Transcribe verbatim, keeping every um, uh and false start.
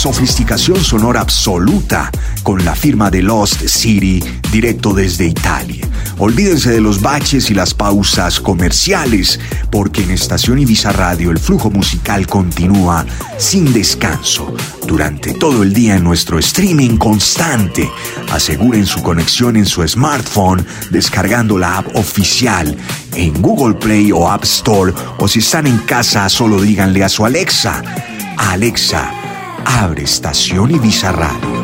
sofisticación sonora absoluta con la firma de Lost City directo desde Italia. Olvídense de los baches y las pausas comerciales, porque en Estación Ibiza Radio el flujo musical continúa sin descanso durante todo el día en nuestro streaming constante. Aseguren su conexión en su smartphone descargando la app oficial en Google Play o App Store, o si están en casa solo díganle a su Alexa: Alexa, abre Estación Ibiza Radio.